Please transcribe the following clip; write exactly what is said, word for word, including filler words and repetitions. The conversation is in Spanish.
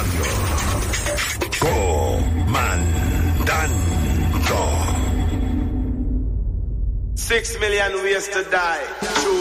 Radio. Comandando. Six million ways to die. True